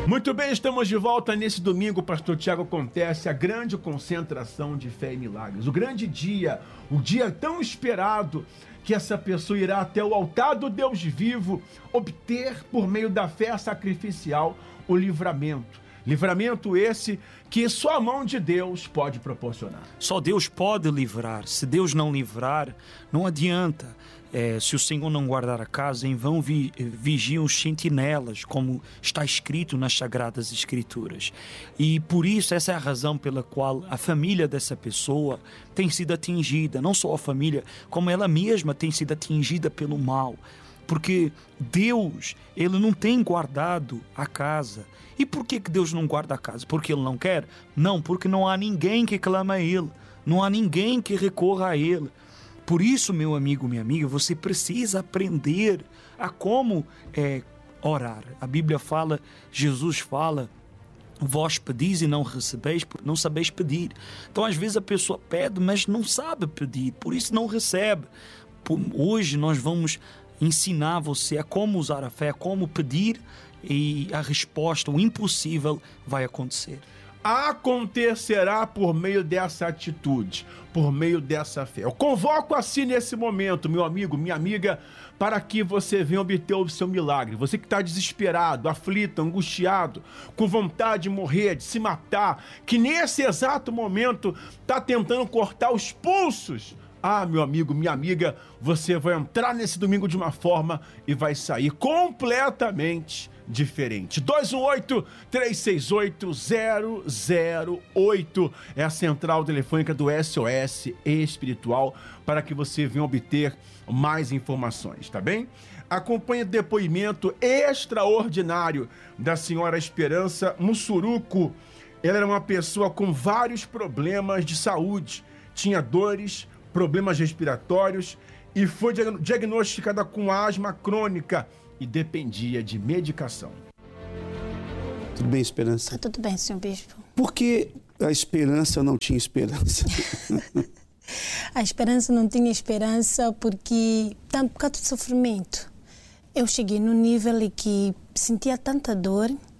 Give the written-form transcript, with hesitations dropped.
Muito bem, estamos de volta nesse domingo, Pastor Tiago. Acontece a grande concentração de fé e milagres. O grande dia, o dia tão esperado que essa pessoa irá até o altar do Deus vivo obter, por meio da fé sacrificial, o livramento. Livramento esse que só a mão de Deus pode proporcionar. Só Deus pode livrar. Se Deus não livrar, não adianta. Se o Senhor não guardar a casa, em vão vigiam os sentinelas, como está escrito nas Sagradas Escrituras. E por isso, essa é a razão pela qual a família dessa pessoa tem sido atingida. Não só a família, como ela mesma tem sido atingida pelo mal. Porque Deus, Ele não tem guardado a casa. E por que Deus não guarda a casa? Porque Ele não quer? Não, porque não há ninguém que clama a Ele. Não há ninguém que recorra a Ele. Por isso, meu amigo, minha amiga, você precisa aprender a como orar. A Bíblia fala, Jesus fala, vós pedis e não recebeis, porque não sabeis pedir. Então, às vezes a pessoa pede, mas não sabe pedir, por isso não recebe. Hoje nós vamos ensinar você a como usar a fé, a como pedir, e a resposta, o impossível, vai acontecer. Acontecerá por meio dessa atitude, por meio dessa fé. Eu convoco assim nesse momento, meu amigo, minha amiga, para que você venha obter o seu milagre. Você que está desesperado, aflito, angustiado, com vontade de morrer, de se matar, que nesse exato momento está tentando cortar os pulsos. Ah, meu amigo, minha amiga, você vai entrar nesse domingo de uma forma e vai sair completamente diferente. 218-368-008 é a central telefônica do SOS Espiritual para que você venha obter mais informações, tá bem? Acompanhe o depoimento extraordinário da senhora Esperança Mussuruco. Ela era uma pessoa com vários problemas de saúde, tinha dores, problemas respiratórios e foi diagnosticada com asma crônica e dependia de medicação. Tudo bem, Esperança? Tudo bem, senhor bispo. Por que a Esperança não tinha esperança? A Esperança não tinha esperança porque por causa do sofrimento. Eu cheguei num nível em que sentia tanta dor